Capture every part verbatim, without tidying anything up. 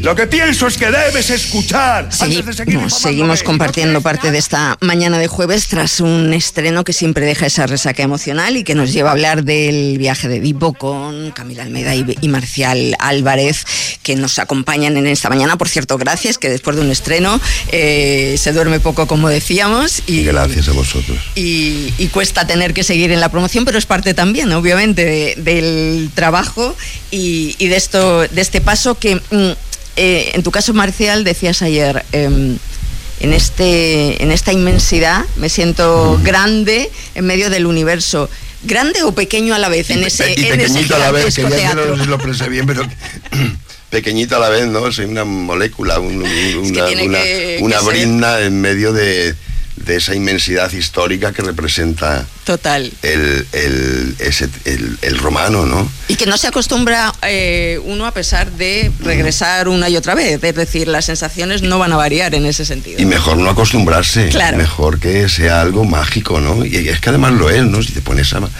Lo que pienso es que debes escuchar. Sí, antes de seguir nos seguimos compartiendo parte de esta mañana de jueves tras un estreno que siempre deja esa resaca emocional y que nos lleva a hablar del viaje de Edipo con Camila Almeida y, y Marcial Álvarez, que nos acompañan en esta mañana. Por cierto, gracias, que después de un estreno eh, se duerme poco, como decíamos. Y, gracias a vosotros. Y, y cuesta tener que seguir en la promoción, pero es parte también, obviamente, de, del trabajo y, y de, esto, de este paso que... Mm, Eh, en tu caso, Marcial, decías ayer, eh, en, este, en esta inmensidad me siento grande en medio del universo. ¿Grande o pequeño a la vez? En ese, y pequeñito en ese a la vez, que ya teatro. no sé si lo presé bien, pero pequeñito a la vez, ¿no? Soy una molécula, un, un, una, es que una, que, una que brizna en medio de, de esa inmensidad histórica que representa Total. El, el, ese, el, el romano, ¿no? Y que no se acostumbra eh, uno a pesar de regresar una y otra vez, es decir, las sensaciones no van a variar en ese sentido. Y mejor no acostumbrarse, claro. Mejor que sea algo mágico, ¿no? Y es que además lo es, ¿no? Si te pones a, a,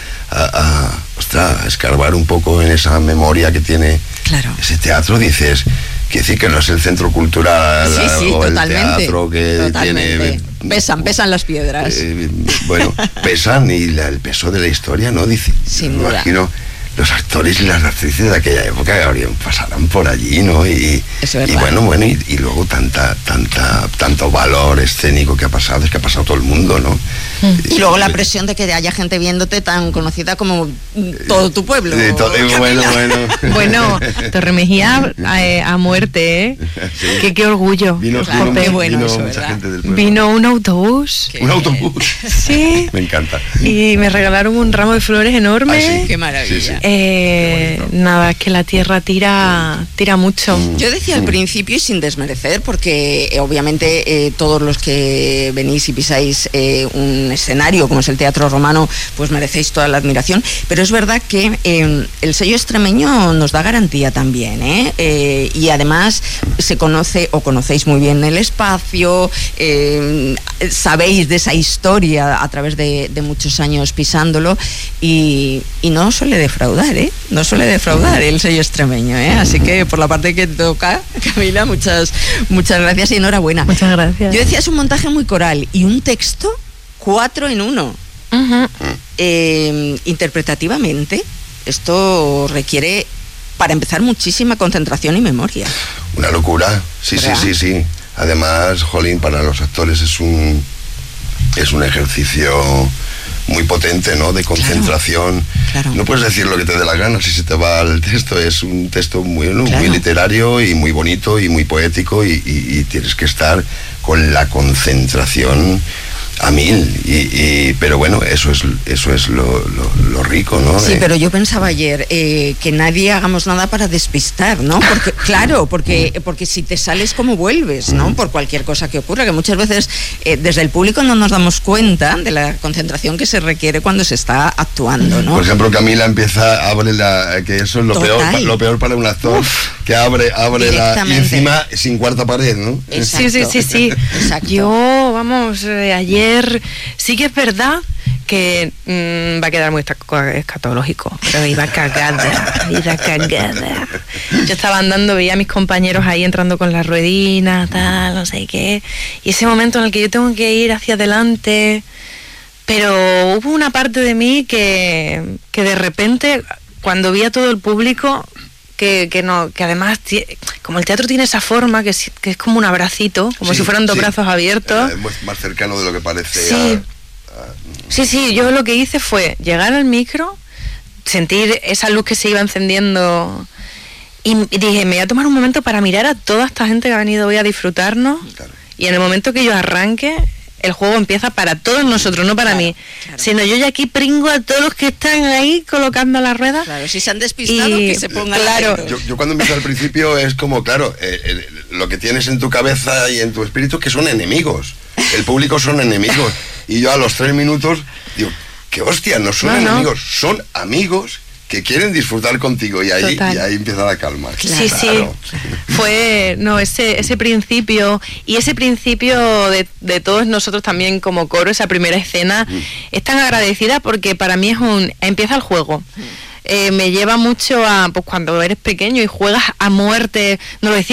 a, ostras, a escarbar un poco en esa memoria que tiene claro. ese teatro, dices... Quiere decir que no es el centro cultural sí, sí, o totalmente, el teatro que totalmente. tiene... Pesan, pesan las piedras. Eh, bueno, pesan y la, el peso de la historia, ¿no? Dice, Sin me duda. imagino los actores y las actrices de aquella época que habrían, pasarán por allí, ¿no? Y, y bueno, bueno, y, y luego tanta, tanta, tanto valor escénico que ha pasado, es que ha pasado todo el mundo, ¿no? Mm. Y, y luego la presión de que haya gente viéndote tan conocida como todo tu pueblo. De to eh, bueno, bueno. Bueno, Torre Mejía a, a muerte, ¿eh? Sí. Qué, qué orgullo. Vino, claro, vino, qué bueno vino eso, mucha ¿verdad? gente del pueblo. Vino un autobús. ¿Un autobús? Sí. Me encanta. Y me regalaron un ramo de flores enorme. Ah, sí. Qué maravilla. Sí, sí. Eh, nada, es que la tierra tira tira mucho. Yo decía al principio, y sin desmerecer, porque eh, obviamente eh, todos los que venís y pisáis eh, un escenario como es el Teatro Romano, pues merecéis toda la admiración, pero es verdad que eh, el sello extremeño nos da garantía también, ¿eh? Eh, y además se conoce o conocéis muy bien el espacio, eh, sabéis de esa historia a través de, de muchos años pisándolo y, y no suele defraudar, ¿eh? No suele defraudar el sello extremeño, ¿eh? Así que por la parte que toca, Camila, muchas, muchas gracias y enhorabuena. Muchas gracias. Yo decía, es un montaje muy coral y un texto cuatro en uno. Uh-huh. Eh, interpretativamente, esto requiere, para empezar, muchísima concentración y memoria. Una locura, sí, sí, sí, sí. Además, jolín, para los actores es un es un ejercicio muy potente, ¿no? De concentración. Claro, claro. No puedes decir lo que te dé la gana si se te va el texto. Es un texto muy, ¿no? Claro. muy literario y muy bonito y muy poético y, y, y tienes que estar con la concentración a mil, y, y, pero bueno, eso es eso es lo, lo, lo rico, ¿no? Sí, eh. pero yo pensaba ayer eh, que nadie hagamos nada para despistar, ¿no? Porque, claro, porque, porque si te sales, ¿cómo vuelves, no? Por cualquier cosa que ocurra, que muchas veces eh, desde el público no nos damos cuenta de la concentración que se requiere cuando se está actuando, ¿no? Por ejemplo, Camila empieza, abre la, que eso es lo Total. peor, lo peor para un actor, uf, que abre, abre la, y encima sin cuarta pared, ¿no? Exacto. Sí, sí, sí, sí. Exacto. Yo, vamos, eh, ayer sí que es verdad que mmm, va a quedar muy escatológico, pero iba cagada, iba cagada. Yo estaba andando, veía a mis compañeros ahí entrando con la ruedina, tal, no sé qué, y ese momento en el que yo tengo que ir hacia adelante, pero hubo una parte de mí que, que de repente, cuando vi a todo el público, Que, que no que además, como el teatro tiene esa forma, que es, que es como un abracito, como sí, si fueran dos sí. brazos abiertos. Eh, más cercano de lo que parece. Sí. A, a... sí, sí, yo lo que hice fue llegar al micro, sentir esa luz que se iba encendiendo y, y dije, me voy a tomar un momento para mirar a toda esta gente que ha venido hoy a disfrutarnos, claro. Y en el momento que yo arranque, el juego empieza para todos nosotros, no para claro, mí, claro. Sino yo ya aquí pringo a todos los que están ahí colocando la rueda. Claro, si se han despistado, y, que se pongan. Claro. Yo, yo cuando empiezo al principio es como, claro, eh, eh, lo que tienes en tu cabeza y en tu espíritu que son enemigos. El público son enemigos. Y yo a los tres minutos digo, qué hostia, no son no, enemigos, no. Son amigos que quieren disfrutar contigo, y ahí, y ahí empieza la calma. Claro. Sí, claro. Sí. Fue, no, ese, ese principio, y ese principio de, de todos nosotros también como coro, esa primera escena, mm. es tan agradecida porque para mí es un, empieza el juego. Mm. Eh, me lleva mucho a, pues cuando eres pequeño y juegas a muerte, no lo decía.